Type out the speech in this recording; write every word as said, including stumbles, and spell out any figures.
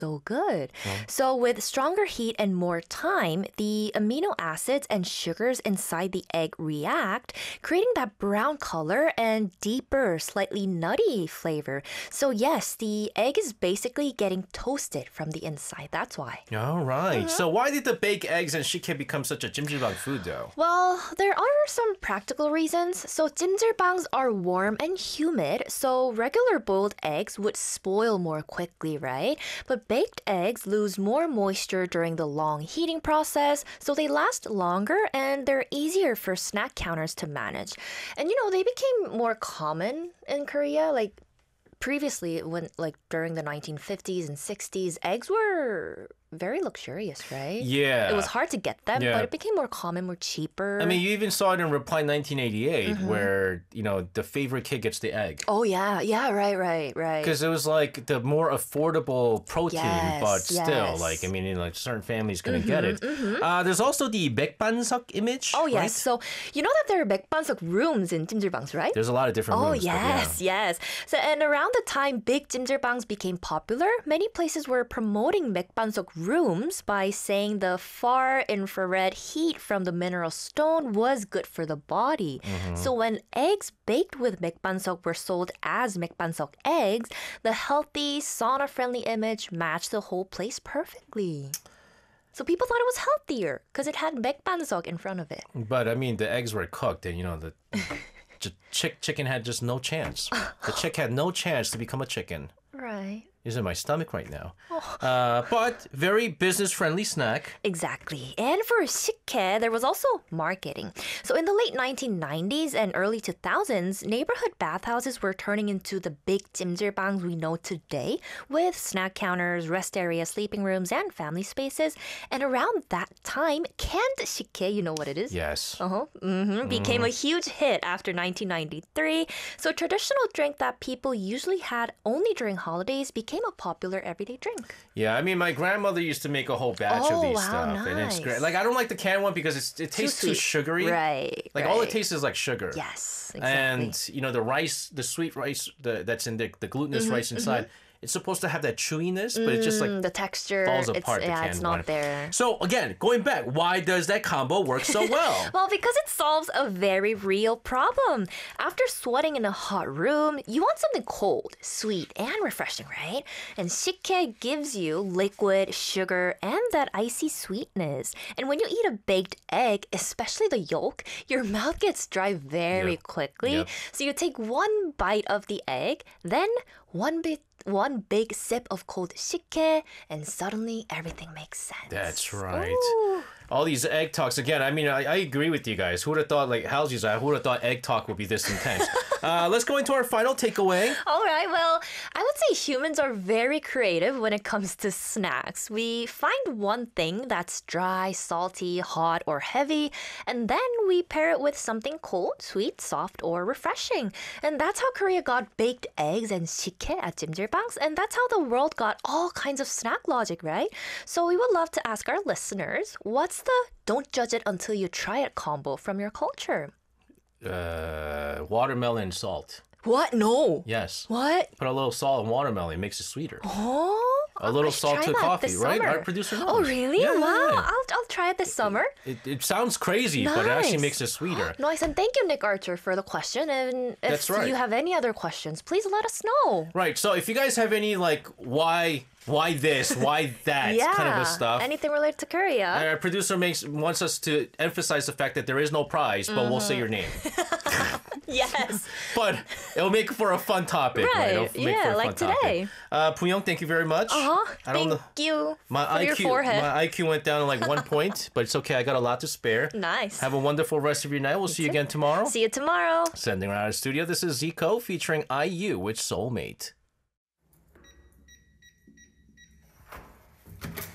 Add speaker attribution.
Speaker 1: So good.
Speaker 2: Well.
Speaker 1: So with stronger heat and more time, the amino acids and sugars inside the egg react, creating that brown color and deeper, slightly nutty flavor. So yes, the egg is basically getting toasted from the inside. That's why.
Speaker 2: All right. So why did the baked eggs and shikhae become such a jjimjilbang food, though?
Speaker 1: Well, there are some practical reasons. So jjimjilbangs are warm and humid, so regular boiled eggs would spoil more quickly, right? But baked eggs lose more moisture during the long heating process, so they last longer and they're easier for snack counters to manage. And you know, they became more common in Korea. Like previously, when like during the nineteen fifties and sixties, eggs were very luxurious, right?
Speaker 2: Yeah.
Speaker 1: It was hard to get them,
Speaker 2: Yeah.
Speaker 1: but it became more common, more cheaper.
Speaker 2: I mean, you even saw it in Reply nineteen eighty-eight, where, you know, the favorite kid gets the egg.
Speaker 1: Oh yeah, yeah, right, right, right.
Speaker 2: Because it was like the more affordable protein,
Speaker 1: Yes,
Speaker 2: but still,
Speaker 1: yes.
Speaker 2: like, I mean, you know, like certain families couldn't get it. Uh, there's also the 백반석 image.
Speaker 1: Oh yes,
Speaker 2: right?
Speaker 1: so you know that there are 백반석 rooms in jjimjilbangs, right?
Speaker 2: There's a lot of different
Speaker 1: Oh
Speaker 2: rooms. but
Speaker 1: yes, yes. So and around the time big jjimjilbangs became popular, many places were promoting 백반석 rooms by saying the far infrared heat from the mineral stone was good for the body. So when eggs baked with 맥반석 were sold as 맥반석 eggs, the healthy sauna-friendly image matched the whole place perfectly. So people thought it was healthier because it had 맥반석 in front of it.
Speaker 2: Yeah. But I mean, the eggs were cooked, and you know, the ch- chick chicken had just no chance. The chick had no chance to become a chicken.
Speaker 1: Right.
Speaker 2: Is in my stomach right now. Uh, but very business-friendly snack.
Speaker 1: Exactly. And for 식혜, there was also marketing. So in the late nineteen nineties and early two thousands, neighborhood bathhouses were turning into the big jjimjilbangs we know today, with snack counters, rest areas, sleeping rooms, and family spaces. And around that time, canned 식혜, you know what it is?
Speaker 2: Yes.
Speaker 1: Uh-huh. Mm-hmm. Became a huge hit after nineteen ninety-three. So traditional drink that people usually had only during holidays became a popular everyday drink.
Speaker 2: Yeah, I mean, my grandmother used to make a whole batch of
Speaker 1: Oh,
Speaker 2: these
Speaker 1: wow,
Speaker 2: stuff, and it's
Speaker 1: nice.
Speaker 2: great. Like, I don't like the canned one because it's, it tastes too,
Speaker 1: sweet.
Speaker 2: sugary.
Speaker 1: Right.
Speaker 2: Like
Speaker 1: right.
Speaker 2: all it tastes is like sugar.
Speaker 1: Yes, exactly.
Speaker 2: And you know the rice, the sweet rice the, that's in the the glutinous
Speaker 1: Mm-hmm,
Speaker 2: rice inside. It's supposed to have that chewiness, but it's just like
Speaker 1: Mm, the texture
Speaker 2: falls
Speaker 1: it's,
Speaker 2: apart. the
Speaker 1: yeah,
Speaker 2: canned
Speaker 1: it's not
Speaker 2: one.
Speaker 1: there.
Speaker 2: So again, going back, why does that combo work so well?
Speaker 1: Well, because it solves a very real problem. After sweating in a hot room, you want something cold, sweet, and refreshing, right? And 식혜 gives you liquid, sugar, and that icy sweetness. And when you eat a baked egg, especially the yolk, your mouth gets dry very
Speaker 2: Yep.
Speaker 1: quickly.
Speaker 2: Yep.
Speaker 1: So you take one bite of the egg, then one bit one big sip of cold 식혜, and suddenly everything makes sense.
Speaker 2: That's right.
Speaker 1: Ooh.
Speaker 2: All these egg talks again. I mean, I, I agree with you guys. Who would have thought, like Halsey's, who would have thought egg talk would be this intense? uh, let's go into our final takeaway.
Speaker 1: All right, well, I would say humans are very creative when it comes to snacks. We find one thing that's dry, salty, hot, or heavy, and then we pair it with something cold, sweet, soft, or refreshing. And that's how Korea got baked eggs and 식혜 at jjimjilbangs, and that's how the world got all kinds of snack logic, right? So we would love to ask our listeners, what's the don't judge it until you try it combo from your culture?
Speaker 2: Uh, watermelon and salt.
Speaker 1: What? No.
Speaker 2: Yes.
Speaker 1: What?
Speaker 2: Put a little salt and watermelon. It makes it sweeter.
Speaker 1: Oh?
Speaker 2: A little
Speaker 1: I should
Speaker 2: salt
Speaker 1: try
Speaker 2: to
Speaker 1: that
Speaker 2: coffee,
Speaker 1: this
Speaker 2: right?
Speaker 1: summer.
Speaker 2: Our producer knows.
Speaker 1: Oh, really?
Speaker 2: Yeah.
Speaker 1: Wow. I'll, I'll try it this summer.
Speaker 2: It, it sounds crazy, but it actually
Speaker 1: Nice.
Speaker 2: makes it sweeter.
Speaker 1: Nice. And thank you, Nick Archer, for the question. And if
Speaker 2: That's right.
Speaker 1: you have any other questions, please let us know.
Speaker 2: Right. So if you guys have any like why why this, why that
Speaker 1: yeah.
Speaker 2: kind of a stuff.
Speaker 1: Anything related to Korea.
Speaker 2: and our producer makes wants us to emphasize the fact that there is no prize, but we'll say your name.
Speaker 1: Yes.
Speaker 2: But it'll make for a fun topic, right?
Speaker 1: Right.
Speaker 2: It'll make
Speaker 1: Yeah,
Speaker 2: for a
Speaker 1: like
Speaker 2: fun topic.
Speaker 1: today.
Speaker 2: Uh, Pooyoung, thank you very much.
Speaker 1: Uh-huh.
Speaker 2: I don't
Speaker 1: Thank
Speaker 2: know.
Speaker 1: you
Speaker 2: My
Speaker 1: for your
Speaker 2: I Q,
Speaker 1: forehead.
Speaker 2: my I Q went down to like one point, but it's okay. I got a lot to spare.
Speaker 1: Nice.
Speaker 2: Have a wonderful rest of your night. We'll see you again tomorrow.
Speaker 1: See you tomorrow.
Speaker 2: Sending her out of the studio. This is Zico featuring I U with Soulmate.